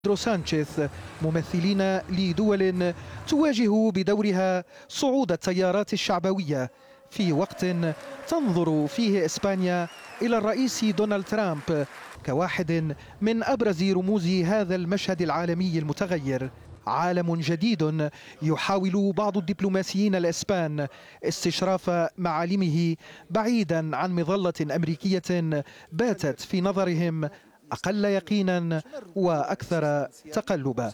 بيدرو سانشيز ممثلين لدول تواجه بدورها صعود التيارات الشعبوية في وقت تنظر فيه إسبانيا إلى الرئيس دونالد ترامب كواحد من أبرز رموز هذا المشهد العالمي المتغير. عالم جديد يحاول بعض الدبلوماسيين الإسبان استشراف معالمه بعيدا عن مظلة أمريكية باتت في نظرهم أقل يقينا وأكثر تقلبا.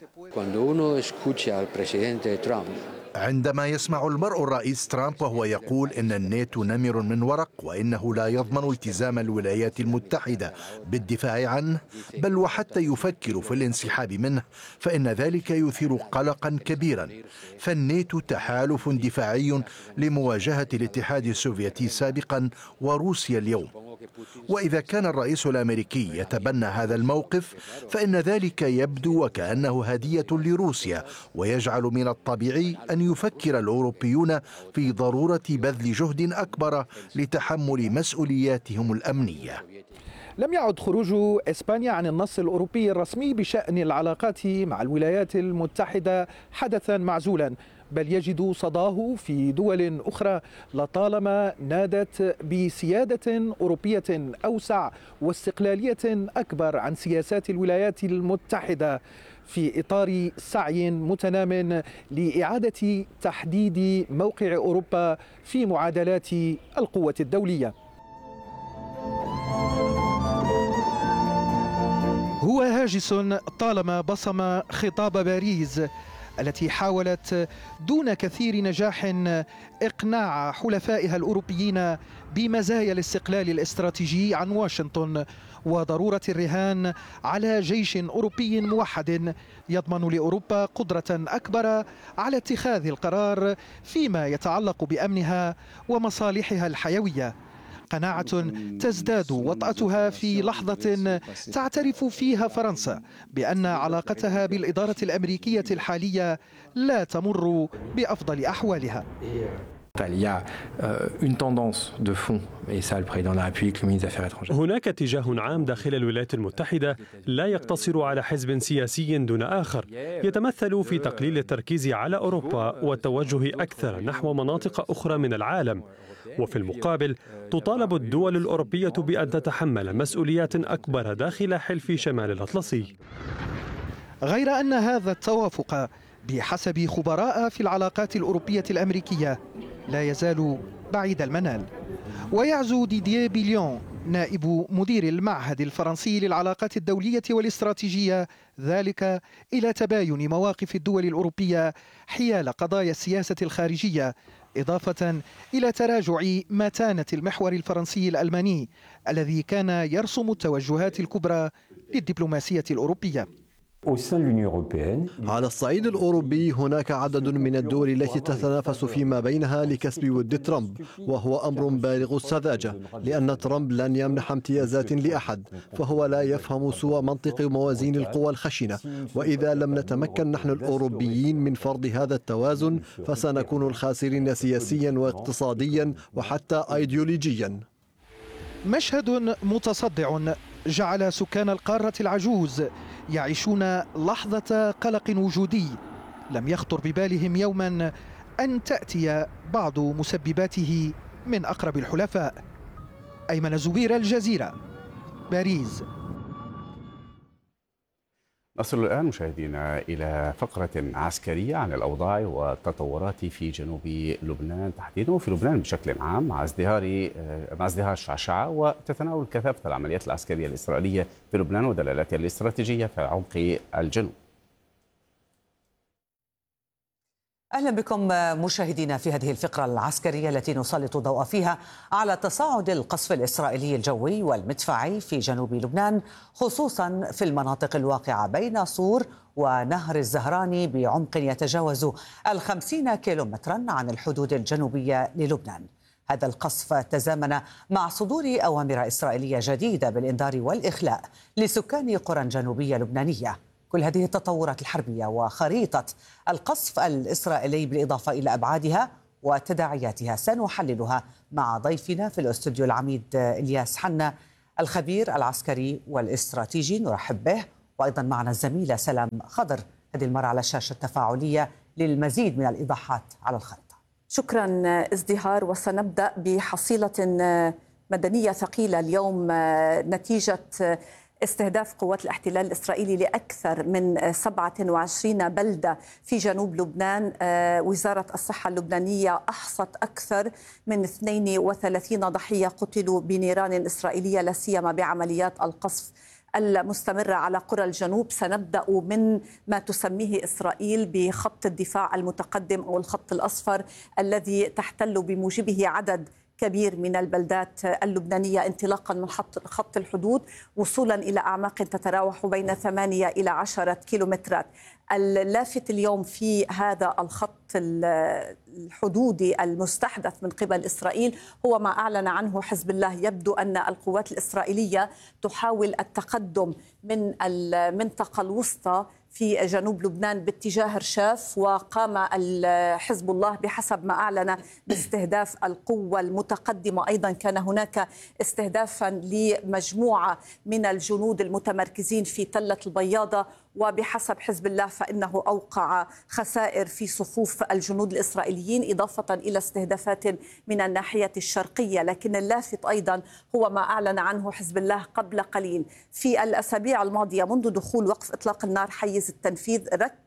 عندما يسمع المرء الرئيس ترامب وهو يقول إن الناتو نمر من ورق وإنه لا يضمن التزام الولايات المتحدة بالدفاع عنه بل وحتى يفكر في الانسحاب منه، فإن ذلك يثير قلقا كبيرا. فالناتو تحالف دفاعي لمواجهة الاتحاد السوفيتي سابقا وروسيا اليوم، وإذا كان الرئيس الأمريكي يتبنى هذا الموقف فإن ذلك يبدو وكأنه هدية لروسيا، ويجعل من الطبيعي أن يفكر الأوروبيون في ضرورة بذل جهد أكبر لتحمل مسؤولياتهم الأمنية. لم يعد خروج إسبانيا عن النص الأوروبي الرسمي بشأن العلاقات مع الولايات المتحدة حدثا معزولا، بل يجد صداه في دول أخرى لطالما نادت بسيادة أوروبية أوسع واستقلالية أكبر عن سياسات الولايات المتحدة، في إطار سعي متنام لإعادة تحديد موقع أوروبا في معادلات القوة الدولية. هو هاجس طالما بصم خطاب باريس التي حاولت دون كثير نجاح إقناع حلفائها الأوروبيين بمزايا الاستقلال الاستراتيجي عن واشنطن وضرورة الرهان على جيش أوروبي موحد يضمن لأوروبا قدرة أكبر على اتخاذ القرار فيما يتعلق بأمنها ومصالحها الحيوية. قناعة تزداد وطأتها في لحظة تعترف فيها فرنسا بأن علاقتها بالإدارة الأمريكية الحالية لا تمر بأفضل أحوالها. هناك اتجاه عام داخل الولايات المتحدة لا يقتصر على حزب سياسي دون آخر، يتمثل في تقليل التركيز على أوروبا والتوجه أكثر نحو مناطق أخرى من العالم. وفي المقابل تطالب الدول الأوروبية بأن تتحمل مسؤوليات أكبر داخل حلف شمال الأطلسي. غير أن هذا التوافق بحسب خبراء في العلاقات الأوروبية الأمريكية لا يزال بعيد المنال. ويعزو ديدييه بيليون نائب مدير المعهد الفرنسي للعلاقات الدولية والاستراتيجية ذلك إلى تباين مواقف الدول الأوروبية حيال قضايا السياسة الخارجية، إضافة إلى تراجع متانة المحور الفرنسي الألماني الذي كان يرسم التوجهات الكبرى للدبلوماسية الأوروبية. على الصعيد الأوروبي هناك عدد من الدول التي تتنافس فيما بينها لكسب ود ترامب، وهو أمر بالغ السذاجة لأن ترامب لن يمنح امتيازات لأحد، فهو لا يفهم سوى منطق موازين القوى الخشنة، وإذا لم نتمكن نحن الأوروبيين من فرض هذا التوازن فسنكون الخاسرين سياسيا واقتصاديا وحتى أيديولوجيا. مشهد متصدع جعل سكان القارة العجوز يعيشون لحظة قلق وجودي لم يخطر ببالهم يوما أن تأتي بعض مسبباته من أقرب الحلفاء. أيمن زوير، الجزيرة، باريس. نصل الآن مشاهدينا إلى فقرة عسكرية عن الأوضاع والتطورات في جنوب لبنان تحديدا وفي لبنان بشكل عام مع ازدهار الشعشعة وتتناول كثافة العمليات العسكرية الإسرائيلية في لبنان ودلالاتها الاستراتيجية في عمق الجنوب. أهلا بكم مشاهدينا في هذه الفقرة العسكرية التي نسلط الضوء فيها على تصاعد القصف الإسرائيلي الجوي والمدفعي في جنوب لبنان، خصوصا في المناطق الواقعة بين صور ونهر الزهراني بعمق يتجاوز 50 كيلومترا عن الحدود الجنوبية للبنان. هذا القصف تزامن مع صدور أوامر إسرائيلية جديدة بالإنذار والإخلاء لسكان قرى جنوبية لبنانية. كل هذه التطورات الحربية وخريطة القصف الإسرائيلي بالإضافة إلى أبعادها وتداعياتها سنحللها مع ضيفنا في الاستوديو العميد إلياس حنا الخبير العسكري والاستراتيجي، نرحب به وأيضا معنا الزميلة سلام خضر، هذه المرة على الشاشة التفاعلية للمزيد من الإيضاحات على الخريطة. شكرا ازدهار. وسنبدأ بحصيلة مدنية ثقيلة اليوم نتيجة استهداف قوات الاحتلال الإسرائيلي لأكثر من 27 بلدة في جنوب لبنان. وزارة الصحة اللبنانية أحصت أكثر من 32 ضحية قتلوا بنيران إسرائيلية، لا سيما بعمليات القصف المستمرة على قرى الجنوب. سنبدأ من ما تسميه إسرائيل بخط الدفاع المتقدم أو الخط الأصفر، الذي تحتل بموجبه عدد كبير من البلدات اللبنانية، انطلاقا من خط الحدود وصولا إلى أعماق تتراوح بين 8 إلى 10 كيلومترات. اللافت اليوم في هذا الخط الحدودي المستحدث من قبل إسرائيل هو ما أعلن عنه حزب الله. يبدو أن القوات الإسرائيلية تحاول التقدم من المنطقة الوسطى في جنوب لبنان باتجاه رشاف، وقام حزب الله بحسب ما أعلن باستهداف القوة المتقدمة. أيضا كان هناك استهدافا لمجموعة من الجنود المتمركزين في تلة البياضة، وبحسب حزب الله فإنه أوقع خسائر في صفوف الجنود الإسرائيليين، إضافة إلى استهدافات من الناحية الشرقية. لكن اللافت أيضا هو ما أعلن عنه حزب الله قبل قليل. في الأسابيع الماضية منذ دخول وقف إطلاق النار حيز التنفيذ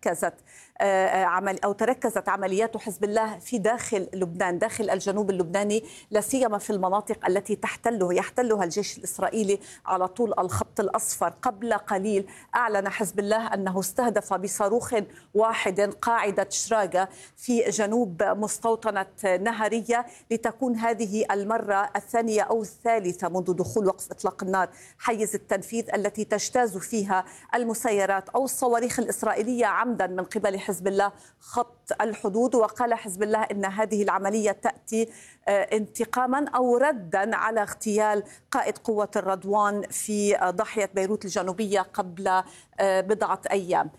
تركزت عمليات حزب الله في داخل لبنان، داخل الجنوب اللبناني، لا سيما في المناطق التي يحتلها الجيش الإسرائيلي على طول الخط الأصفر. قبل قليل أعلن حزب الله أنه استهدف بصاروخ واحد قاعدة شراقة في جنوب مستوطنة نهرية، لتكون هذه المرة الثانية أو الثالثة منذ دخول وقف إطلاق النار حيز التنفيذ التي تجتاز فيها المسيرات أو الصواريخ الإسرائيلية عمدا من قبل حزب الله خط الحدود. وقال حزب الله إن هذه العملية تأتي انتقاما أو ردا على اغتيال قائد قوة الرضوان في ضاحية بيروت الجنوبية قبل بضعة أيام.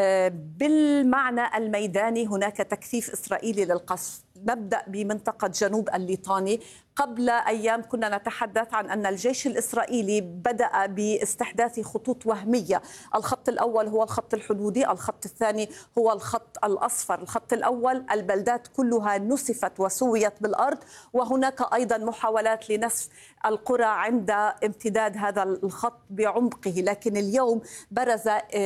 بالمعنى الميداني هناك تكثيف إسرائيلي للقصف. نبدأ بمنطقة جنوب الليطاني. قبل أيام كنا نتحدث عن أن الجيش الإسرائيلي بدأ باستحداث خطوط وهمية. الخط الأول هو الخط الحدودي، الخط الثاني هو الخط الأصفر. الخط الأول البلدات كلها نسفت وسويت بالأرض، وهناك أيضا محاولات لنسف القرى عند امتداد هذا الخط بعمقه. لكن اليوم برز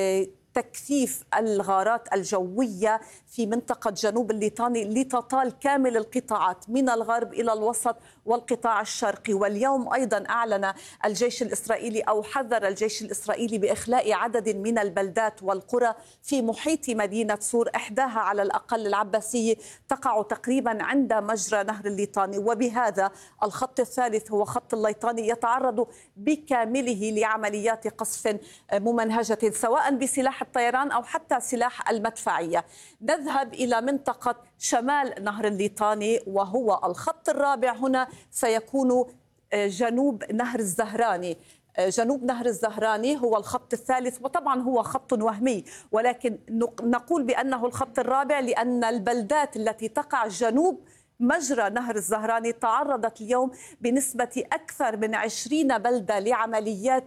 تكثيف الغارات الجوية في منطقة جنوب الليطاني لتطال كامل القطاعات من الغرب إلى الوسط والقطاع الشرقي. واليوم أيضا أعلن الجيش الإسرائيلي أو حذر الجيش الإسرائيلي بإخلاء عدد من البلدات والقرى في محيط مدينة صور، إحداها على الأقل العباسية تقع تقريبا عند مجرى نهر الليطاني. وبهذا الخط الثالث هو خط الليطاني يتعرض بكامله لعمليات قصف ممنهجة سواء بسلاح الطيران أو حتى سلاح المدفعية. نذهب إلى منطقة شمال نهر الليطاني وهو الخط الرابع. هنا سيكون جنوب نهر الزهراني. جنوب نهر الزهراني هو الخط الثالث، وطبعا هو خط وهمي، ولكن نقول بأنه الخط الرابع لأن البلدات التي تقع جنوب مجرى نهر الزهراني تعرضت اليوم بنسبة أكثر من 20 بلدة لعمليات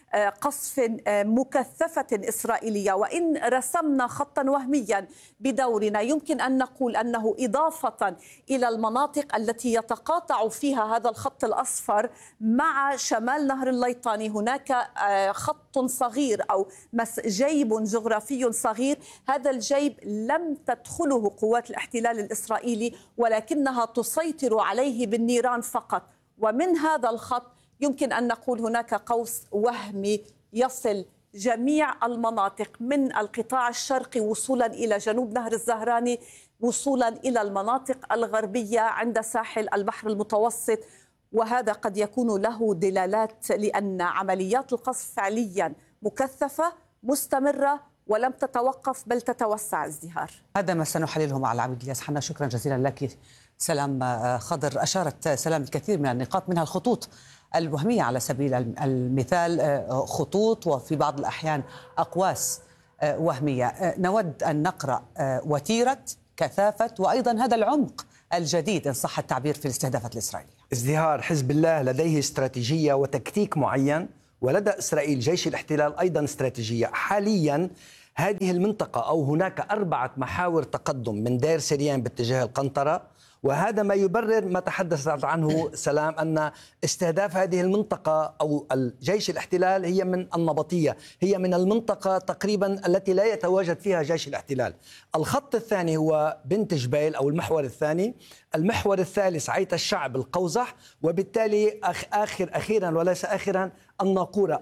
قصف مكثفة إسرائيلية. وإن رسمنا خطا وهميا بدورنا يمكن أن نقول أنه إضافة إلى المناطق التي يتقاطع فيها هذا الخط الأصفر مع شمال نهر الليطاني هناك خط صغير أو جيب جغرافي صغير. هذا الجيب لم تدخله قوات الاحتلال الإسرائيلي ولكنها تسيطر عليه بالنيران فقط. ومن هذا الخط يمكن أن نقول هناك قوس وهمي يصل جميع المناطق من القطاع الشرقي وصولا إلى جنوب نهر الزهراني، وصولا إلى المناطق الغربية عند ساحل البحر المتوسط. وهذا قد يكون له دلالات لأن عمليات القصف فعليا مكثفة مستمرة ولم تتوقف بل تتوسع. ازدهار، هذا ما سنحلله مع العميد الياس حنا. شكرا جزيلا لك سلام خضر. أشارت سلام الكثير من النقاط، منها الخطوط الوهمية على سبيل المثال، خطوط وفي بعض الأحيان أقواس وهمية. نود أن نقرأ وتيرة، كثافة، وأيضا هذا العمق الجديد إن صح التعبير في الاستهدافات الإسرائيلية. ازدهار، حزب الله لديه استراتيجية وتكتيك معين ولدى إسرائيل جيش الاحتلال أيضا استراتيجية. حاليا هذه المنطقة أو هناك 4 محاور تقدم من دير سريان باتجاه القنطرة، وهذا ما يبرر ما تحدثت عنه سلام أن استهداف هذه المنطقة أو الجيش الاحتلال هي من النبطية، هي من المنطقة تقريبا التي لا يتواجد فيها جيش الاحتلال. الخط الثاني هو بنت جبيل أو المحور الثاني. المحور الثالث عيت الشعب القوزح، وبالتالي أخيرا وليس آخرا الناقورة.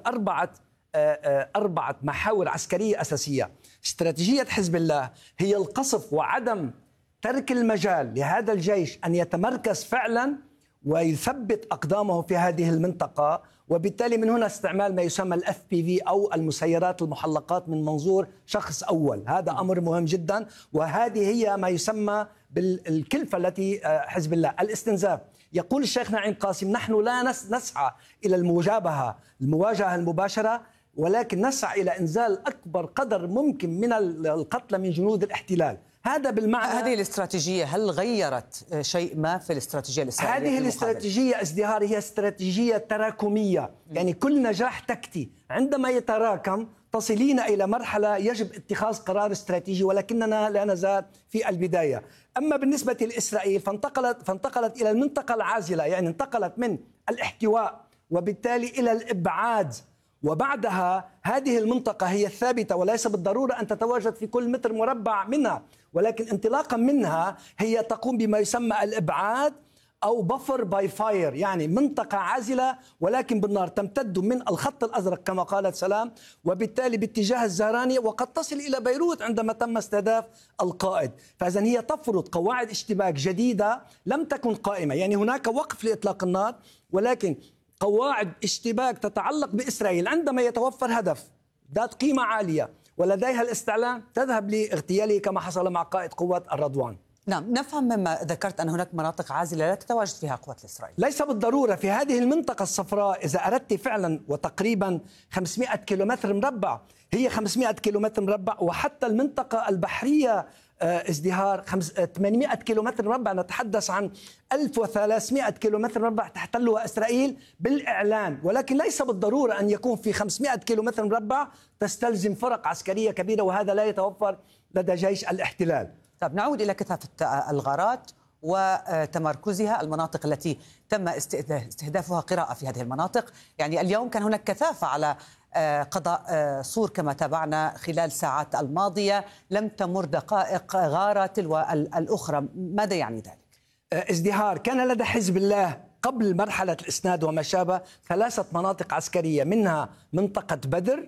4 محاور عسكرية أساسية. استراتيجية حزب الله هي القصف وعدم ترك المجال لهذا الجيش أن يتمركز فعلا ويثبت أقدامه في هذه المنطقة، وبالتالي من هنا استعمال ما يسمى الFPV أو المسيرات المحلقات من منظور شخص أول. هذا أمر مهم جدا، وهذه هي ما يسمى بالكلفة التي حزب الله الاستنزاف. يقول الشيخ نعيم قاسم: نحن لا نسعى إلى المواجهة المباشرة، ولكن نسعى إلى إنزال أكبر قدر ممكن من القتلى من جنود الاحتلال. هذا بالمعنى هذه الاستراتيجية هل غيرت شيء ما في الاستراتيجية الإسرائيلية؟ هذه الاستراتيجية ازدهار هي استراتيجية تراكمية، يعني كل نجاح تكتي عندما يتراكم تصلين إلى مرحلة يجب اتخاذ قرار استراتيجي، ولكننا لا نزال في البداية. أما بالنسبة لإسرائيل فانتقلت إلى المنطقة العازلة، يعني انتقلت من الاحتواء وبالتالي إلى الإبعاد، وبعدها هذه المنطقة هي الثابتة، وليس بالضرورة أن تتواجد في كل متر مربع منها، ولكن انطلاقا منها هي تقوم بما يسمى الإبعاد أو بفر باي فاير، يعني منطقة عازلة ولكن بالنار تمتد من الخط الأزرق كما قالت سلام، وبالتالي باتجاه الزهراني، وقد تصل إلى بيروت عندما تم استهداف القائد. فإذا هي تفرض قواعد اشتباك جديدة لم تكن قائمة، يعني هناك وقف لإطلاق النار، ولكن قواعد اشتباك تتعلق بإسرائيل عندما يتوفر هدف ذات قيمة عالية ولديها الاستعلام تذهب لاغتياله كما حصل مع قائد قوات الرضوان. نعم، نفهم مما ذكرت أن هناك مناطق عازلة لا تتواجد فيها قوات الإسرائيل. ليس بالضرورة. في هذه المنطقة الصفراء إذا أردت فعلا، وتقريبا 500 كيلومتر مربع، هي 500 كيلومتر مربع، وحتى المنطقة البحرية ازدهار 800 كيلومتر مربع، نتحدث عن 1300 كيلومتر مربع تحتلها إسرائيل بالإعلان، ولكن ليس بالضرورة أن يكون في 500 كيلومتر مربع تستلزم فرق عسكرية كبيرة، وهذا لا يتوفر لدى جيش الاحتلال. طب نعود إلى كثافة الغارات وتمركزها، المناطق التي تم استهدافها قراءة في هذه المناطق. يعني اليوم كان هناك كثافة على قضاء صور كما تابعنا خلال الساعات الماضية، لم تمر دقائق غارة تلو الأخرى. ماذا يعني ذلك؟ ازدهار كان لدى حزب الله قبل مرحلة الإسناد وما شابه 3 مناطق عسكرية، منها منطقة بدر،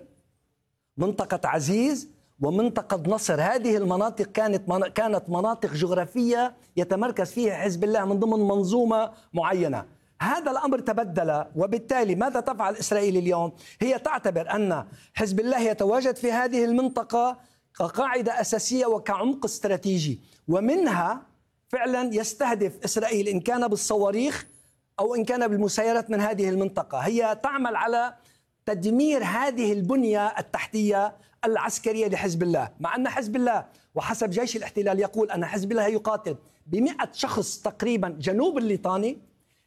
منطقة عزيز، ومنطقة نصر. هذه المناطق كانت مناطق جغرافية يتمركز فيها حزب الله من ضمن منظومة معينة. هذا الأمر تبدل، وبالتالي ماذا تفعل إسرائيل اليوم؟ هي تعتبر أن حزب الله يتواجد في هذه المنطقة كقاعدة أساسية وكعمق استراتيجي، ومنها فعلا يستهدف إسرائيل إن كان بالصواريخ أو إن كان بالمسيرات من هذه المنطقة. هي تعمل على تدمير هذه البنية التحتية العسكرية لحزب الله، مع أن حزب الله وحسب جيش الاحتلال يقول أن حزب الله يقاتل ب100 شخص تقريبا جنوب الليطاني،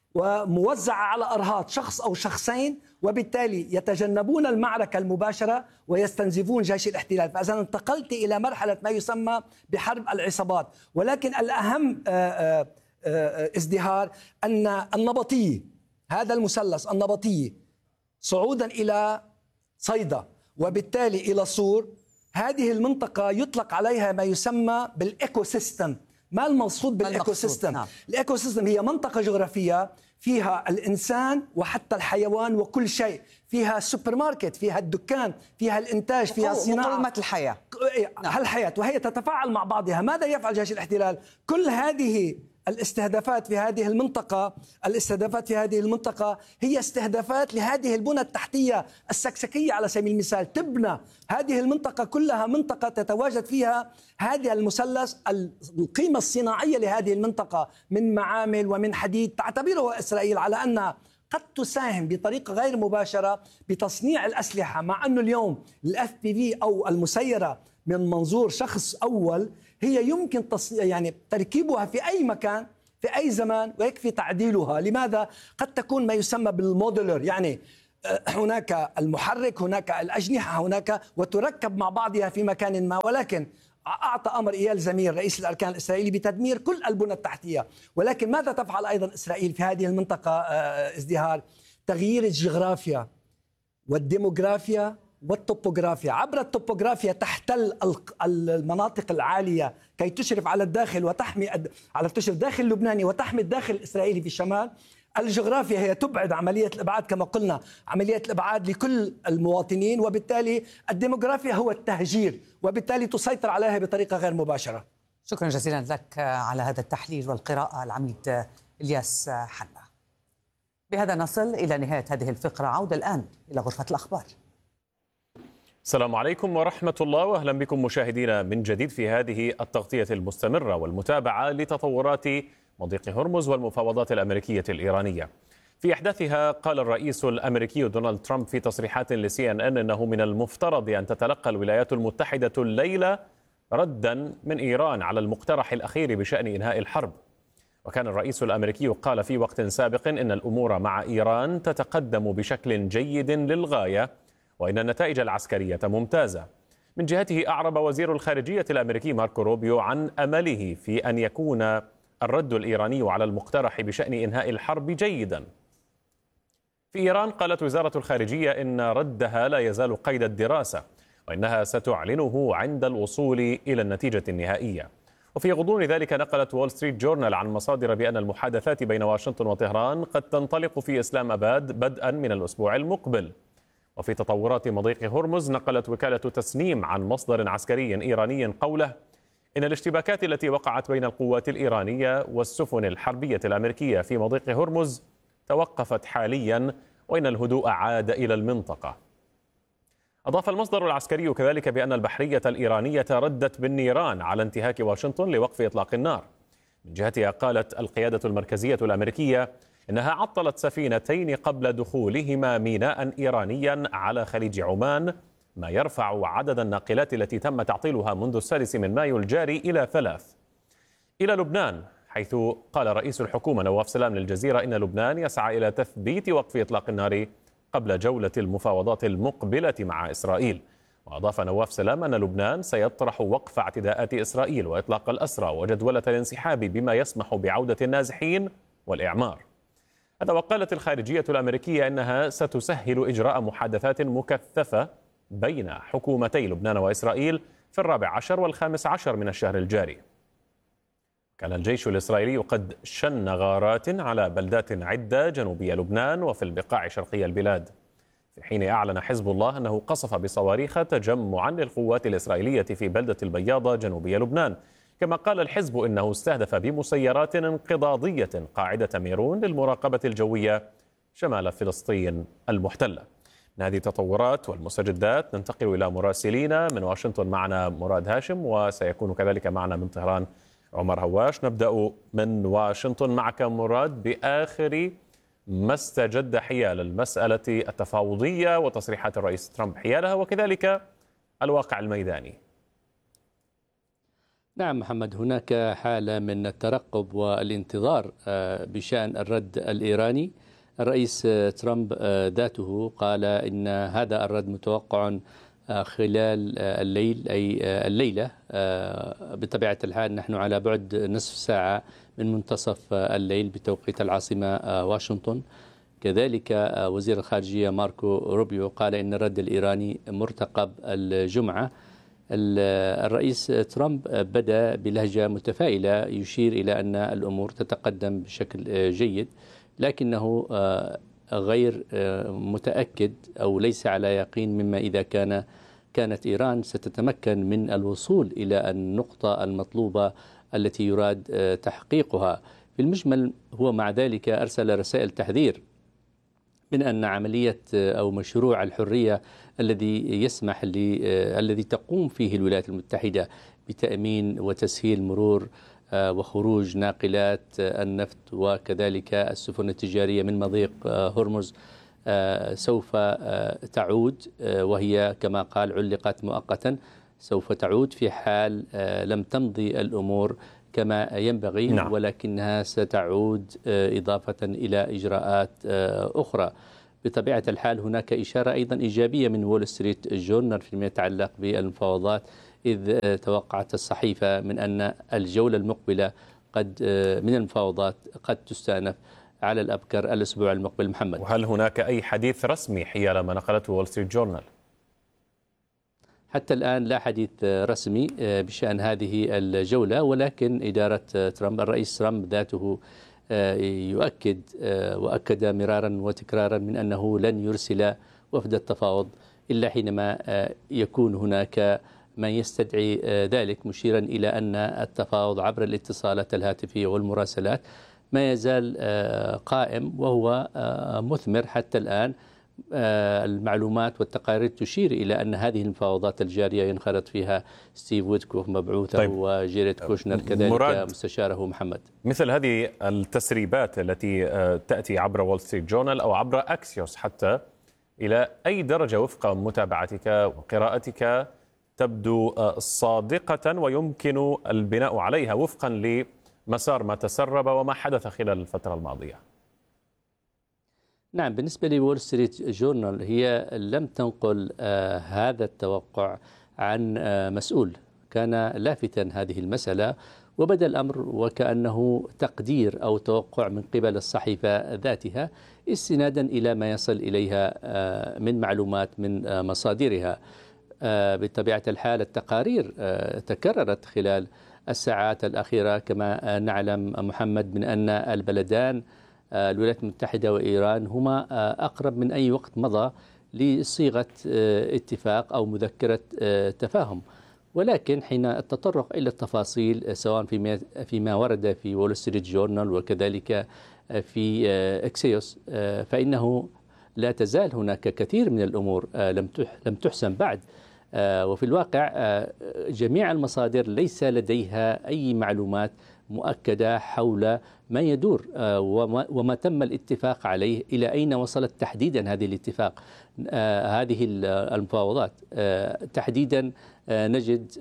وموزعة على أرهاط شخص أو شخصين، وبالتالي يتجنبون المعركة المباشرة ويستنزفون جيش الاحتلال. فإذا انتقلت إلى مرحلة ما يسمى بحرب العصابات. ولكن الأهم ازدهار أن النبطي، هذا المثلث النبطي صعودا إلى صيدا وبالتالي إلى صور، هذه المنطقة يطلق عليها ما يسمى بالإيكو سيستم. ما المقصود بالإيكو سيستم؟ نعم. الإيكو سيستم هي منطقة جغرافية فيها الإنسان وحتى الحيوان وكل شيء، فيها السوبر ماركت، فيها الدكان، فيها الإنتاج، فيها الصناعة، مقومات الحياة، الحياة، وهي تتفاعل مع بعضها. ماذا يفعل جيش الاحتلال؟ كل هذه الاستهدافات في هذه المنطقة هي استهدافات لهذه البنى التحتية السكسكية. على سبيل المثال تبنى هذه المنطقة كلها منطقة تتواجد فيها هذا المثلث. القيمة الصناعية لهذه المنطقة من معامل ومن حديد تعتبره إسرائيل على أنها قد تساهم بطريقة غير مباشرة بتصنيع الأسلحة، مع أنه اليوم الFPV أو المسيرة من منظور شخص أول هي يمكن يعني تركيبها في أي مكان في أي زمان ويكفي تعديلها. لماذا؟ قد تكون ما يسمى بالموديلر، يعني هناك المحرك، هناك الأجنحة، هناك وتركب مع بعضها في مكان ما، ولكن أعطى أمر إيال زمير رئيس الأركان الإسرائيلي بتدمير كل البنى التحتية. ولكن ماذا تفعل أيضا إسرائيل في هذه المنطقة ازدهار؟ تغيير الجغرافيا والديموغرافيا والطوبوغرافيا. عبر الطوبوغرافيا تحتل المناطق العالية كي تشرف على الداخل وتحمي على تشرف داخل اللبناني وتحمي الداخل الإسرائيلي في الشمال. الجغرافيا هي تبعد عملية الإبعاد كما قلنا، عملية الإبعاد لكل المواطنين، وبالتالي الديموغرافيا هو التهجير، وبالتالي تسيطر عليها بطريقة غير مباشرة. شكرا جزيلا لك على هذا التحليل والقراءة العميد إلياس حنا. بهذا نصل إلى نهاية هذه الفقرة. عودة الآن إلى غرفة الأخبار. السلام عليكم ورحمة الله، وأهلا بكم مشاهدينا من جديد في هذه التغطية المستمرة والمتابعة لتطورات مضيق هرمز والمفاوضات الأمريكية الإيرانية. في أحداثها قال الرئيس الأمريكي دونالد ترامب في تصريحات لCNN أنه من المفترض أن تتلقى الولايات المتحدة الليلة ردا من إيران على المقترح الأخير بشأن إنهاء الحرب. وكان الرئيس الأمريكي قال في وقت سابق إن الأمور مع إيران تتقدم بشكل جيد للغاية وإن النتائج العسكرية ممتازة. من جهته أعرب وزير الخارجية الأمريكي ماركو روبيو عن أمله في أن يكون الرد الإيراني على المقترح بشأن إنهاء الحرب جيدا. في إيران قالت وزارة الخارجية إن ردها لا يزال قيد الدراسة وإنها ستعلنه عند الوصول إلى النتيجة النهائية. وفي غضون ذلك نقلت وول ستريت جورنال عن مصادر بأن المحادثات بين واشنطن وطهران قد تنطلق في إسلام آباد بدءا من الأسبوع المقبل. وفي تطورات مضيق هرمز نقلت وكالة تسنيم عن مصدر عسكري إيراني قوله إن الاشتباكات التي وقعت بين القوات الإيرانية والسفن الحربية الأمريكية في مضيق هرمز توقفت حاليا وإن الهدوء عاد إلى المنطقة. أضاف المصدر العسكري كذلك بأن البحرية الإيرانية ردت بالنيران على انتهاك واشنطن لوقف إطلاق النار. من جهتها قالت القيادة المركزية الأمريكية إنها عطلت سفينتين قبل دخولهما ميناء إيرانيا على خليج عمان، ما يرفع عدد الناقلات التي تم تعطيلها منذ 6 مايو الجاري إلى 3. إلى لبنان، حيث قال رئيس الحكومة نواف سلام للجزيرة إن لبنان يسعى إلى تثبيت وقف إطلاق النار قبل جولة المفاوضات المقبلة مع إسرائيل. وأضاف نواف سلام أن لبنان سيطرح وقف اعتداءات إسرائيل وإطلاق الأسرى وجدولة الانسحاب بما يسمح بعودة النازحين والإعمار. هذا وقالت الخارجية الأمريكية أنها ستسهل إجراء محادثات مكثفة بين حكومتي لبنان وإسرائيل في 14 و15 من الشهر الجاري. كان الجيش الإسرائيلي قد شن غارات على بلدات عدة جنوبي لبنان وفي البقاع شرقي البلاد، في حين أعلن حزب الله أنه قصف بصواريخ تجمعا للقوات الإسرائيلية في بلدة البياضة جنوبي لبنان. كما قال الحزب إنه استهدف بمسيرات انقضاضية قاعدة ميرون للمراقبة الجوية شمال فلسطين المحتلة. من هذه التطورات والمستجدات ننتقل إلى مراسلينا من واشنطن. معنا مراد هاشم، وسيكون كذلك معنا من طهران عمر هواش. نبدأ من واشنطن معك مراد بآخر ما استجد حيال المسألة التفاوضية وتصريحات الرئيس ترامب حيالها، وكذلك الواقع الميداني. نعم محمد، هناك حالة من الترقب والانتظار بشأن الرد الإيراني. الرئيس ترامب ذاته قال إن هذا الرد متوقع خلال الليل، أي الليلة. بطبيعة الحال نحن على بعد نصف ساعة من منتصف الليل بتوقيت العاصمة واشنطن. كذلك وزير الخارجية ماركو روبيو قال إن الرد الإيراني مرتقب الجمعة. الرئيس ترامب بدأ بلهجة متفائلة يشير إلى أن الأمور تتقدم بشكل جيد، لكنه غير متأكد أو ليس على يقين مما إذا كانت إيران ستتمكن من الوصول إلى النقطة المطلوبة التي يراد تحقيقها. في المجمل هو مع ذلك أرسل رسائل تحذير من أن عملية أو مشروع الحرية الذي تقوم فيه الولايات المتحدة بتأمين وتسهيل مرور وخروج ناقلات النفط وكذلك السفن التجارية من مضيق هرمز سوف تعود، وهي كما قال علقت مؤقتا، سوف تعود في حال لم تمضي الأمور كما ينبغي. نعم. ولكنها ستعود إضافة إلى إجراءات أخرى. بطبيعة الحال هناك إشارة أيضا إيجابية من وول ستريت جورنال فيما يتعلق بالمفاوضات، إذ توقعت الصحيفة من أن الجولة المقبلة من المفاوضات قد تستأنف على الأبكر الأسبوع المقبل. محمد، وهل هناك أي حديث رسمي حيال ما نقلته وول ستريت جورنال؟ حتى الآن لا حديث رسمي بشأن هذه الجولة، ولكن إدارة ترامب، الرئيس ترامب ذاته يؤكد وأكد مرارا وتكرارا من أنه لن يرسل وفد التفاوض إلا حينما يكون هناك ما يستدعي ذلك، مشيرا إلى أن التفاوض عبر الاتصالات الهاتفية والمراسلات ما يزال قائم وهو مثمر حتى الآن. المعلومات والتقارير تشير إلى أن هذه المفاوضات الجارية ينخرط فيها ستيف ويتكوف مبعوثه، طيب، وجيريد كوشنر كذلك مستشاره. محمد، مثل هذه التسريبات التي تأتي عبر وول ستريت جورنال أو عبر أكسيوس حتى، إلى أي درجة وفق متابعتك وقراءتك تبدو صادقة ويمكن البناء عليها وفقا لمسار ما تسرب وما حدث خلال الفترة الماضية؟ نعم، بالنسبة لوول ستريت جورنال هي لم تنقل هذا التوقع عن مسؤول كان لافتا هذه المسألة، وبدأ الأمر وكأنه تقدير أو توقع من قبل الصحيفة ذاتها استنادا إلى ما يصل إليها من معلومات من مصادرها. بطبيعة الحال التقارير تكررت خلال الساعات الأخيرة كما نعلم محمد من أن البلدان الولايات المتحدة وإيران هما أقرب من أي وقت مضى لصيغة اتفاق أو مذكرة تفاهم، ولكن حين التطرق إلى التفاصيل سواء فيما ورد في وول ستريت جورنال وكذلك في أكسيوس فإنه لا تزال هناك كثير من الأمور لم تحسم بعد، وفي الواقع جميع المصادر ليس لديها أي معلومات مؤكدة حول ما يدور وما تم الاتفاق عليه، إلى أين وصلت تحديدا هذه الاتفاق، هذه المفاوضات تحديدا. نجد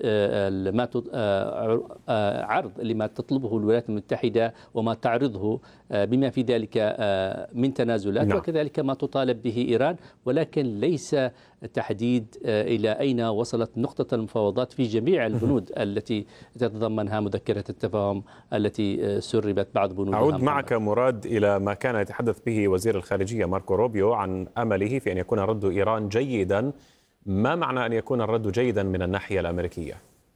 عرض لما تطلبه الولايات المتحدة وما تعرضه بما في ذلك من تنازلات، نعم، وكذلك ما تطالب به إيران، ولكن ليس تحديد إلى أين وصلت نقطة المفاوضات في جميع البنود التي تتضمنها مذكرة التفاهم التي سربت بعض بنودها. أعود معك مراد إلى ما كان يتحدث به وزير الخارجية ماركو روبيو عن أمله في أن يكون رد إيران جيدا. ما معنى أن يكون الرد جيدا من الناحية الأمريكية؟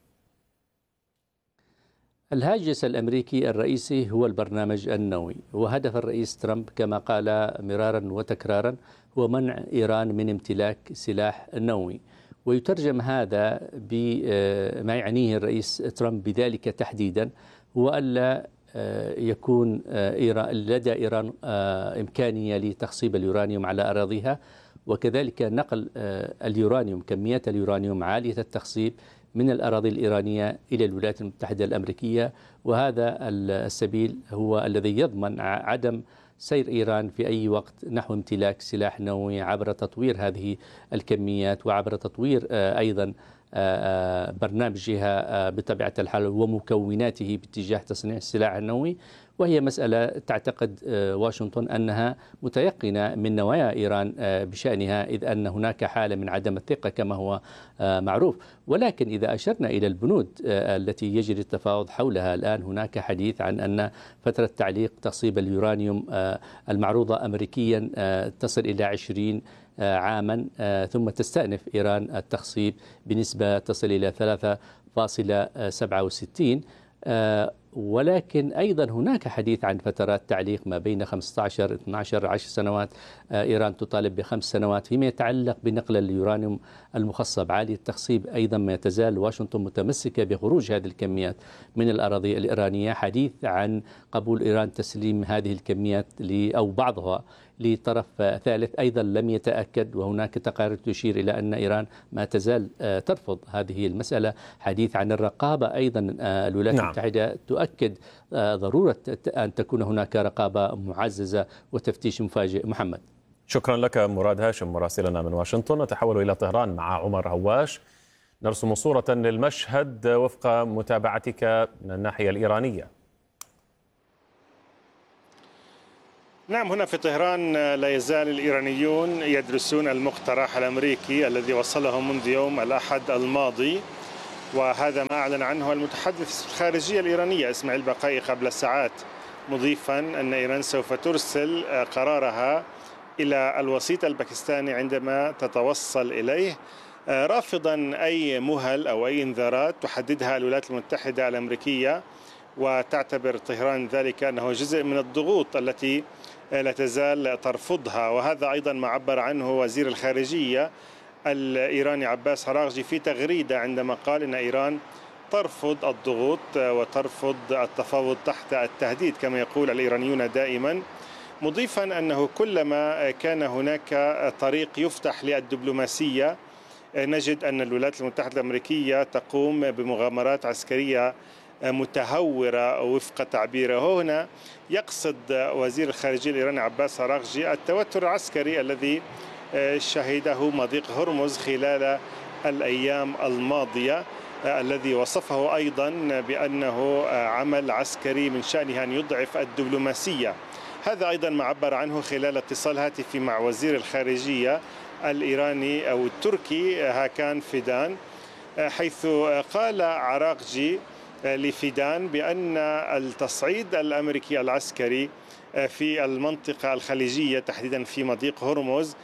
الهاجس الأمريكي الرئيسي هو البرنامج النووي، وهدف الرئيس ترامب كما قال مرارا وتكرارا هو منع إيران من امتلاك سلاح نووي، ويترجم هذا بما يعنيه الرئيس ترامب بذلك تحديدا هو ألا يكون لدى إيران إمكانية لتخصيب اليورانيوم على أراضيها، وكذلك نقل اليورانيوم، كميات اليورانيوم عالية التخصيب من الأراضي الإيرانية إلى الولايات المتحدة الأمريكية، وهذا السبيل هو الذي يضمن عدم سير إيران في أي وقت نحو امتلاك سلاح نووي عبر تطوير هذه الكميات وعبر تطوير أيضا برنامجها بطبيعة الحال ومكوناته باتجاه تصنيع السلاح النووي، وهي مسألة تعتقد واشنطن أنها متيقنة من نوايا إيران بشأنها، إذ أن هناك حالة من عدم الثقة كما هو معروف. ولكن إذا أشرنا إلى البنود التي يجري التفاوض حولها الآن، هناك حديث عن أن فترة تعليق تخصيب اليورانيوم المعروضة أمريكيا تصل إلى 20 عاما، ثم تستأنف إيران التخصيب بنسبة تصل إلى 3.67، ولكن أيضا هناك حديث عن فترات تعليق ما بين 15 12 10 سنوات، إيران تطالب ب5 سنوات. فيما يتعلق بنقل اليورانيوم المخصب عالي التخصيب أيضا ما تزال واشنطن متمسكة بخروج هذه الكميات من الأراضي الإيرانية. حديث عن قبول إيران تسليم هذه الكميات أو بعضها لطرف ثالث أيضا لم يتأكد، وهناك تقارير تشير إلى أن إيران ما تزال ترفض هذه المسألة. حديث عن الرقابة أيضا، الولايات المتحدة تؤكد ضرورة أن تكون هناك رقابة معززة وتفتيش مفاجئ. محمد، شكرا لك مراد هاشم مراسلنا من واشنطن. نتحول إلى طهران مع عمر هواش، نرسم صورة للمشهد وفق متابعتك من الناحية الإيرانية. نعم، هنا في طهران لا يزال الإيرانيون يدرسون المقترح الأمريكي الذي وصلهم منذ يوم الأحد الماضي، وهذا ما أعلن عنه المتحدث الخارجية الإيرانية إسماعيل بقائي قبل ساعات، مضيفا أن إيران سوف ترسل قرارها إلى الوسيط الباكستاني عندما تتوصل إليه، رافضا أي مهل أو أي إنذارات تحددها الولايات المتحدة الأمريكية، وتعتبر طهران ذلك أنه جزء من الضغوط التي لا تزال ترفضها. وهذا أيضا ما عبر عنه وزير الخارجية الإيراني عباس أراغجي في تغريدة عندما قال إن إيران ترفض الضغوط وترفض التفاوض تحت التهديد كما يقول الإيرانيون دائما، مضيفا أنه كلما كان هناك طريق يفتح للدبلوماسية نجد أن الولايات المتحدة الأمريكية تقوم بمغامرات عسكرية متهورة وفق تعبيره. هنا يقصد وزير الخارجية الإيراني عباس أراغجي التوتر العسكري الذي شهده مضيق هرمز خلال الأيام الماضية، الذي وصفه أيضا بأنه عمل عسكري من شأنه أن يضعف الدبلوماسية. هذا أيضا ما عبر عنه خلال اتصال هاتفي مع وزير الخارجية الإيراني أو التركي هاكان فيدان، حيث قال أراغجي لفيدان بأن التصعيد الأمريكي العسكري في المنطقة الخليجية تحديدا في مضيق هرمز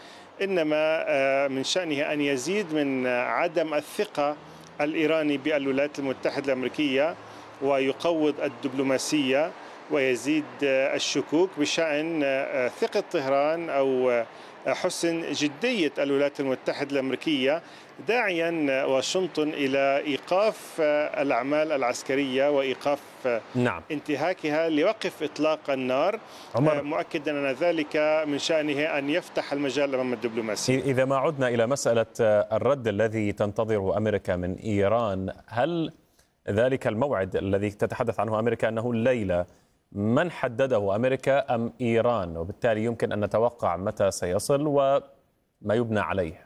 إنما من شأنه أن يزيد من عدم الثقة الإيراني بالولايات المتحدة الأمريكية ويقوض الدبلوماسية ويزيد الشكوك بشأن ثقة طهران أو حسن جدية الولايات المتحدة الأمريكية، داعيا واشنطن إلى إيقاف الأعمال العسكرية وإيقاف انتهاكها لوقف إطلاق النار، مؤكدا أن ذلك من شأنه أن يفتح المجال أمام الدبلوماسية. إذا ما عدنا إلى مسألة الرد الذي تنتظره أمريكا من إيران، هل ذلك الموعد الذي تتحدث عنه أمريكا أنه الليلة من حدده أمريكا أم إيران؟ وبالتالي يمكن أن نتوقع متى سيصل وما يبنى عليه.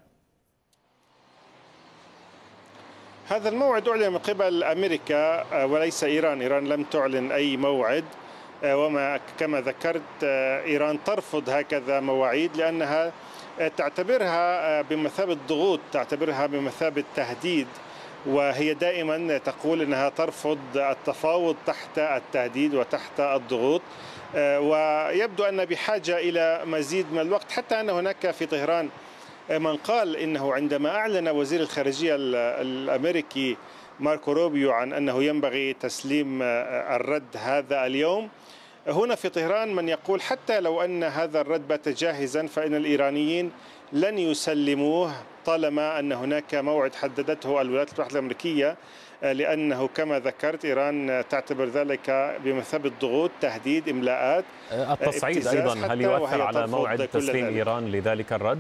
هذا الموعد أعلن من قبل أمريكا وليس إيران. إيران لم تعلن أي موعد، وما كما ذكرت إيران ترفض هكذا مواعيد لأنها تعتبرها بمثابة ضغوط، تعتبرها بمثابة تهديد، وهي دائما تقول أنها ترفض التفاوض تحت التهديد وتحت الضغوط، ويبدو أن بحاجة إلى مزيد من الوقت، حتى أن هناك في طهران من قال إنه عندما أعلن وزير الخارجية الأمريكي ماركو روبيو عن أنه ينبغي تسليم الرد هذا اليوم، هنا في طهران من يقول حتى لو أن هذا الرد بات جاهزا فإن الإيرانيين لن يسلموه طالما أن هناك موعد حددته الولايات المتحدة الأمريكية، لأنه كما ذكرت إيران تعتبر ذلك بمثابة ضغوط، تهديد، إملاءات، التصعيد أيضا هل يؤثر على موعد تسليم إيران لذلك الرد؟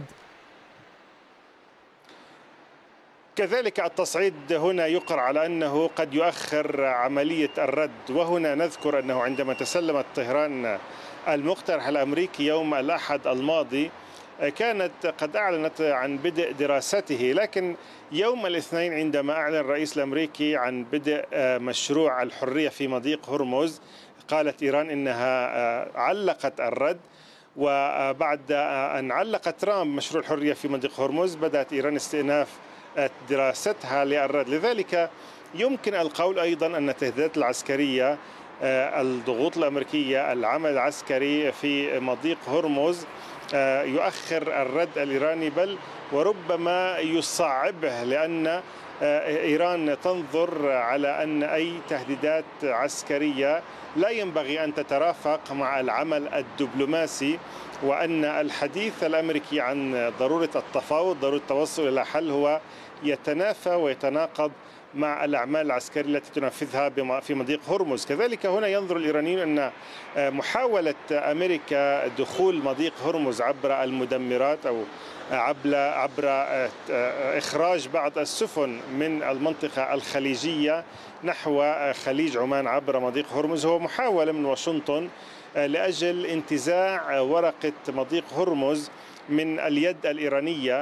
كذلك التصعيد هنا يقر على أنه قد يؤخر عملية الرد، وهنا نذكر أنه عندما تسلمت طهران المقترح الأمريكي يوم الأحد الماضي كانت قد أعلنت عن بدء دراسته، لكن يوم الاثنين عندما أعلن الرئيس الأمريكي عن بدء مشروع الحرية في مضيق هرمز قالت إيران إنها علقت الرد، وبعد أن علق ترامب مشروع الحرية في مضيق هرمز بدأت إيران استئناف دراستها للرد. لذلك يمكن القول أيضا أن التهديدات العسكرية، الضغوط الأمريكية، العمل العسكري في مضيق هرمز يؤخر الرد الإيراني، بل وربما يصعبه، لأن إيران تنظر على أن أي تهديدات عسكرية لا ينبغي أن تترافق مع العمل الدبلوماسي، وأن الحديث الأمريكي عن ضرورة التفاوض، ضرورة التوصل إلى حل، هو يتنافى ويتناقض مع الأعمال العسكرية التي تنفذها في مضيق هرمز. كذلك هنا ينظر الإيرانيون أن محاولة أمريكا دخول مضيق هرمز عبر المدمرات أو عبر إخراج بعض السفن من المنطقة الخليجية نحو خليج عمان عبر مضيق هرمز هو محاولة من واشنطن لأجل انتزاع ورقة مضيق هرمز من اليد الإيرانية،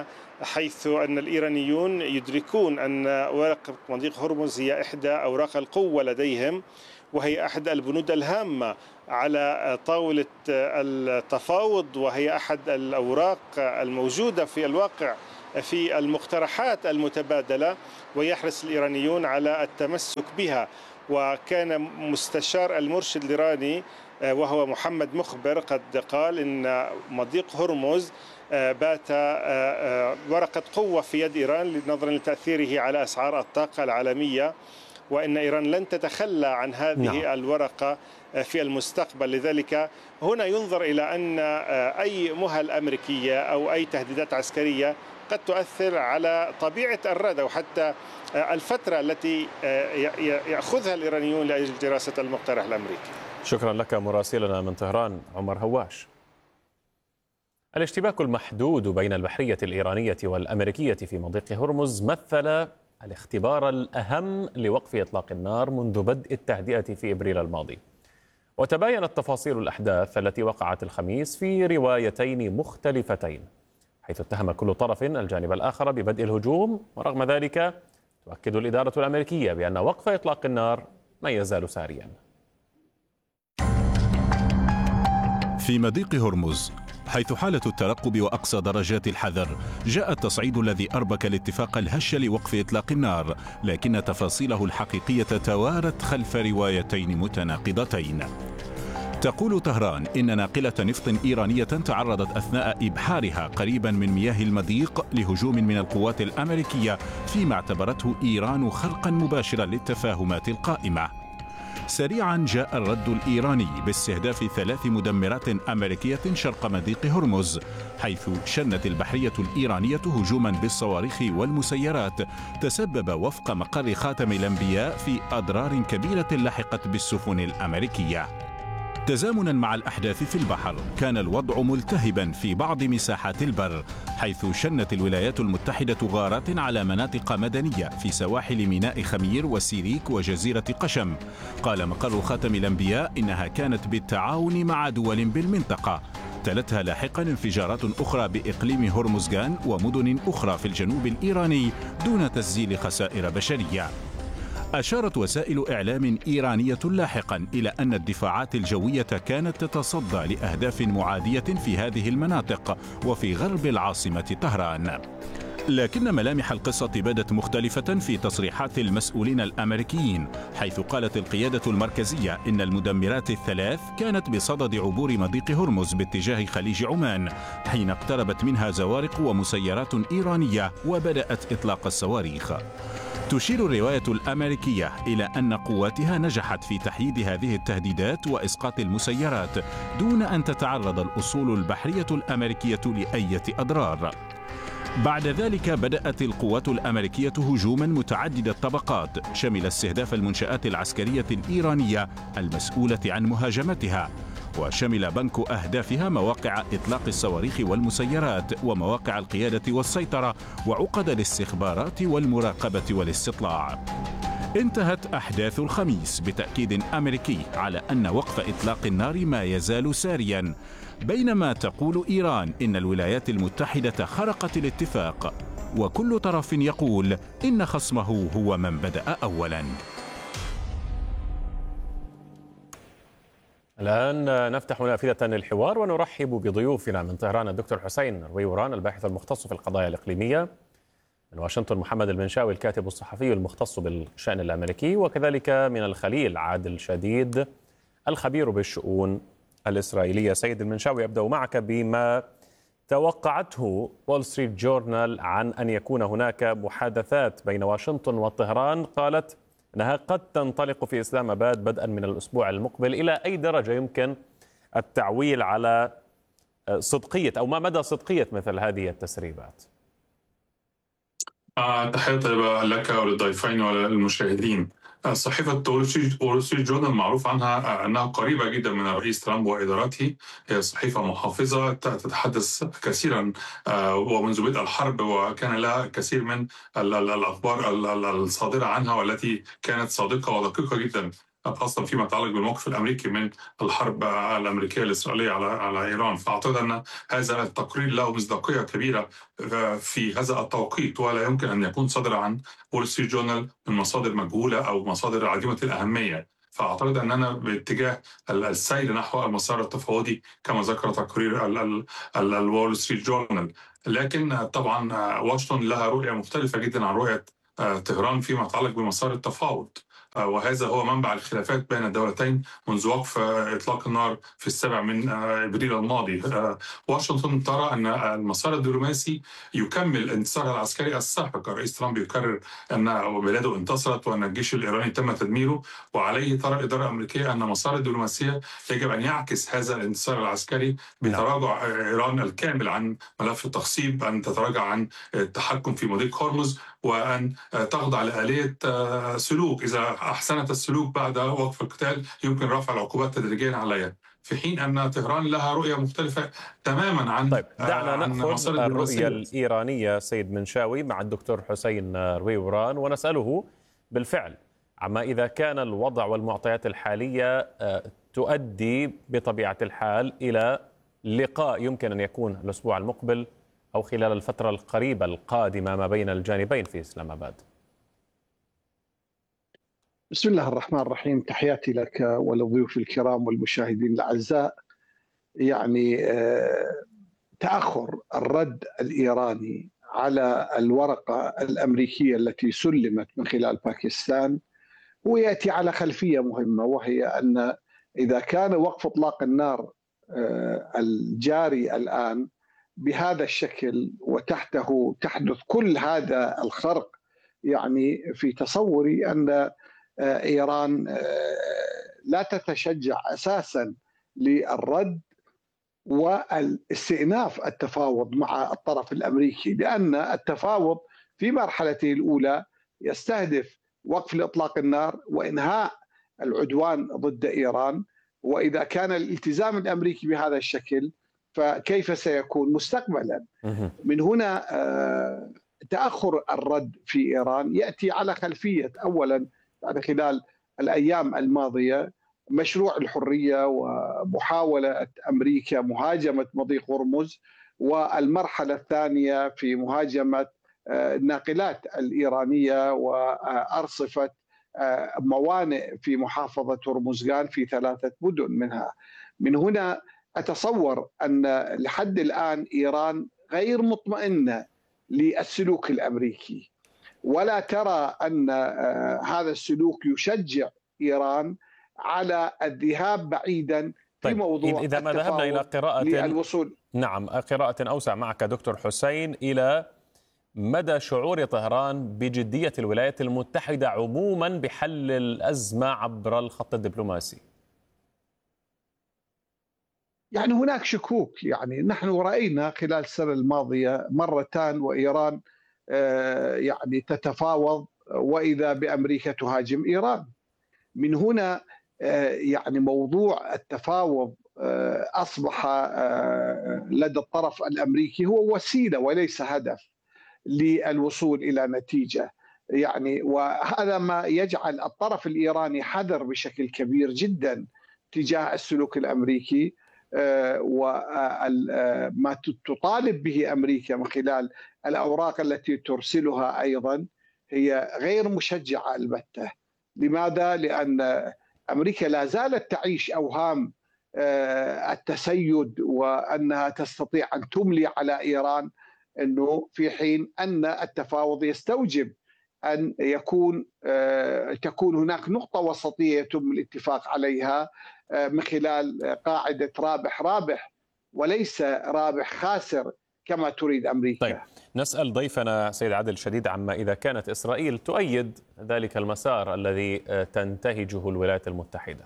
حيث أن الإيرانيون يدركون أن ورقة مضيق هرمز هي إحدى أوراق القوة لديهم، وهي أحد البنود الهامة على طاولة التفاوض، وهي أحد الأوراق الموجودة في الواقع في المقترحات المتبادلة، ويحرص الإيرانيون على التمسك بها. وكان مستشار المرشد الإيراني وهو محمد مخبر قد قال إن مضيق هرمز بات ورقة قوة في يد إيران نظرا لتأثيره على أسعار الطاقة العالمية، وإن إيران لن تتخلى عن هذه الورقة في المستقبل. لذلك هنا ينظر إلى أن أي مهل أمريكية أو أي تهديدات عسكرية قد تؤثر على طبيعة الرد أو حتى الفترة التي يأخذها الإيرانيون لأجل دراسة المقترح الأمريكي. شكرا لك مراسلنا من طهران عمر هواش. الاشتباك المحدود بين البحرية الإيرانية والأمريكية في مضيق هرمز مثل الاختبار الأهم لوقف إطلاق النار منذ بدء التهدئة في إبريل الماضي. وتباينت تفاصيل الأحداث التي وقعت الخميس في روايتين مختلفتين، حيث اتهم كل طرف الجانب الآخر ببدء الهجوم، ورغم ذلك تؤكد الإدارة الأمريكية بأن وقف إطلاق النار ما يزال ساريا. في مضيق هرمز حيث حالة الترقب وأقصى درجات الحذر، جاء التصعيد الذي أربك الاتفاق الهش لوقف إطلاق النار، لكن تفاصيله الحقيقية توارت خلف روايتين متناقضتين. تقول طهران إن ناقلة نفط إيرانية تعرضت أثناء إبحارها قريبا من مياه المضيق لهجوم من القوات الأمريكية، فيما اعتبرته إيران خرقا مباشرا للتفاهمات القائمة. سريعا جاء الرد الإيراني باستهداف 3 مدمرات أمريكية شرق مضيق هرمز، حيث شنت البحرية الإيرانية هجوما بالصواريخ والمسيرات تسبب وفق مقر خاتم الأنبياء في أضرار كبيرة لحقت بالسفن الأمريكية. تزامنا مع الأحداث في البحر، كان الوضع ملتهبا في بعض مساحات البر، حيث شنت الولايات المتحدة غارات على مناطق مدنية في سواحل ميناء خمير وسيريك وجزيرة قشم. قال مقر خاتم الأنبياء إنها كانت بالتعاون مع دول بالمنطقة. تلتها لاحقا انفجارات أخرى بإقليم هرمزغان ومدن أخرى في الجنوب الإيراني دون تسجيل خسائر بشرية. أشارت وسائل إعلام إيرانية لاحقا إلى أن الدفاعات الجوية كانت تتصدى لأهداف معادية في هذه المناطق وفي غرب العاصمة طهران. لكن ملامح القصة بدت مختلفة في تصريحات المسؤولين الأمريكيين، حيث قالت القيادة المركزية إن المدمرات الثلاث كانت بصدد عبور مضيق هرمز باتجاه خليج عمان، حين اقتربت منها زوارق ومسيرات إيرانية وبدأت إطلاق الصواريخ. تشير الرواية الأمريكية إلى أن قواتها نجحت في تحييد هذه التهديدات وإسقاط المسيرات دون أن تتعرض الأصول البحرية الأمريكية لأي أضرار. بعد ذلك بدأت القوات الأمريكية هجوما متعدد الطبقات، شمل استهداف المنشآت العسكرية الإيرانية المسؤولة عن مهاجمتها، وشمل بنك أهدافها مواقع إطلاق الصواريخ والمسيرات ومواقع القيادة والسيطرة وعقد الاستخبارات والمراقبة والاستطلاع. انتهت أحداث الخميس بتأكيد أمريكي على أن وقف إطلاق النار ما يزال ساريا، بينما تقول إيران إن الولايات المتحدة خرقت الاتفاق، وكل طرف يقول إن خصمه هو من بدأ أولا. الآن نفتح نافذة الحوار ونرحب بضيوفنا من طهران الدكتور حسين رويوران الباحث المختص في القضايا الإقليمية، من واشنطن محمد المنشاوي الكاتب الصحفي المختص بالشأن الأمريكي، وكذلك من الخليل عادل شديد الخبير بالشؤون الإسرائيلية. سيد المنشاوي، أبدأ معك بما توقعته وول ستريت جورنال عن أن يكون هناك محادثات بين واشنطن وطهران، قالت أنها قد تنطلق في إسلام آباد بدءا من الأسبوع المقبل. إلى أي درجة يمكن التعويل على صدقية أو ما مدى صدقية مثل هذه التسريبات؟ تحية طيبة لك وللضيفين وللمشاهدين. صحيفة وول ستريت جورنال معروف عنها أنها قريبة جدا من الرئيس ترامب وإدارته. هي صحيفة محافظة تتحدث كثيرا ومنذ بدء الحرب، وكان لها كثير من الأخبار الصادرة عنها والتي كانت صادقة ودقيقة جدا خاصة فيما يتعلق بالموقف الأمريكي من الحرب الأمريكية الإسرائيلية على إيران. فأعتقد أن هذا التقرير له مصداقية كبيرة في هذا التوقيت، ولا يمكن أن يكون صدر عن وول ستريت جورنال من مصادر مجهولة أو مصادر عديمة الأهمية. فأعتقد أننا باتجاه السير نحو المسار التفاوضي كما ذكر تقرير الوول ستريت جورنال. لكن طبعا واشنطن لها رؤية مختلفة جدا عن رؤية طهران فيما يتعلق بمسار التفاوض، وهذا هو منبع الخلافات بين الدولتين منذ وقف إطلاق النار في 7 إبريل الماضي. واشنطن ترى أن المسار الدبلوماسي يكمل انتصارها العسكري السابق. الرئيس ترامب يكرر أن بلاده انتصرت وأن الجيش الإيراني تم تدميره، وعليه ترى الإدارة الأمريكية أن مسار الدبلوماسية يجب أن يعكس هذا الانتصار العسكري بتراجع إيران الكامل عن ملف التخصيب، أن تتراجع عن التحكم في مضيق هرمز، وأن تخضع لآلية سلوك. إذا أحسنت السلوك بعد وقف القتال يمكن رفع العقوبات تدريجيا عليها، في حين أن طهران لها رؤية مختلفة تماما عن دعنا نأخذ الرؤية الإيرانية سيد منشاوي مع الدكتور حسين رويوران ونسأله بالفعل عما إذا كان الوضع والمعطيات الحالية تؤدي بطبيعة الحال إلى لقاء يمكن أن يكون الأسبوع المقبل أو خلال الفترة القريبة القادمة ما بين الجانبين في إسلام آباد. بسم الله الرحمن الرحيم، تحياتي لك وللضيوف الكرام والمشاهدين الأعزاء. يعني تأخر الرد الإيراني على الورقة الأمريكية التي سلمت من خلال باكستان هو يأتي على خلفية مهمة، وهي أن إذا كان وقف إطلاق النار الجاري الآن بهذا الشكل وتحته تحدث كل هذا الخرق، يعني في تصوري أن إيران لا تتشجع أساسا للرد والاستئناف التفاوض مع الطرف الأمريكي، لأن التفاوض في مرحلته الأولى يستهدف وقف إطلاق النار وإنهاء العدوان ضد إيران. وإذا كان الالتزام الأمريكي بهذا الشكل فكيف سيكون مستقبلا؟ من هنا تأخر الرد في إيران يأتي على خلفية أولا بعد خلال الأيام الماضية مشروع الحرية ومحاولة أمريكا مهاجمة مضيق هرمز، والمرحلة الثانية في مهاجمة الناقلات الإيرانية وأرصفة موانئ في محافظة هرمزغان في 3 مدن منها. من هنا أتصور أن لحد الآن إيران غير مطمئنة للسلوك الأمريكي، ولا ترى أن هذا السلوك يشجع إيران على الذهاب بعيدا في موضوع إذا ما ذهبنا إلى قراءة للوصول. نعم، قراءة أوسع معك دكتور حسين إلى مدى شعور طهران بجدية الولايات المتحدة عموما بحل الأزمة عبر الخط الدبلوماسي. يعني هناك شكوك، يعني نحن رأينا خلال السنة الماضية مرتان وإيران يعني تتفاوض وإذا بأمريكا تهاجم إيران. من هنا يعني موضوع التفاوض أصبح لدى الطرف الأمريكي هو وسيلة وليس هدف للوصول إلى نتيجة. يعني وهذا ما يجعل الطرف الإيراني حذر بشكل كبير جدا تجاه السلوك الأمريكي، وما تطالب به أمريكا من خلال الأوراق التي ترسلها أيضا هي غير مشجعة البتة. لماذا؟ لأن أمريكا لا زالت تعيش أوهام التسيد وأنها تستطيع أن تملي على إيران، أنه في حين أن التفاوض يستوجب أن تكون هناك نقطة وسطية يتم الاتفاق عليها من خلال قاعدة رابح رابح وليس رابح خاسر كما تريد أمريكا. طيب، نسأل ضيفنا سيد عادل شديد عما إذا كانت إسرائيل تؤيد ذلك المسار الذي تنتهجه الولايات المتحدة.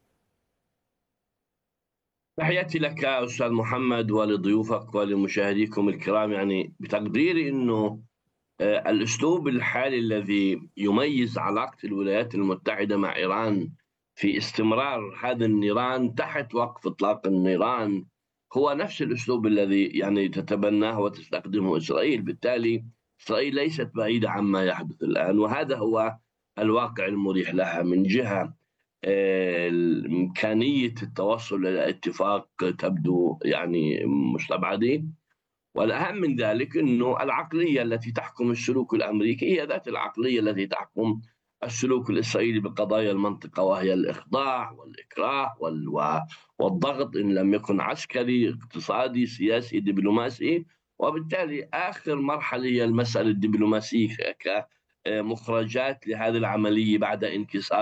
تحياتي لك أستاذ محمد ولضيوفك ولمشاهديكم الكرام. يعني بتقديري أنه الأسلوب الحالي الذي يميز علاقة الولايات المتحدة مع إيران في استمرار هذا النيران تحت وقف إطلاق النيران هو نفس الأسلوب الذي يعني تتبناه وتستخدمه إسرائيل. بالتالي إسرائيل ليست بعيدة عما يحدث الآن، وهذا هو الواقع المريح لها. من جهة إمكانية التوصل إلى اتفاق تبدو يعني مستبعدة. والأهم من ذلك أنه العقلية التي تحكم السلوك الأمريكي هي ذات العقلية التي تحكم السلوك الإسرائيلي بقضايا المنطقة، وهي الإخضاع والإكراه والضغط إن لم يكن عسكري، اقتصادي، سياسي، دبلوماسي. وبالتالي آخر مرحلة هي المسألة الدبلوماسية كمخرجات لهذه العملية بعد انكسار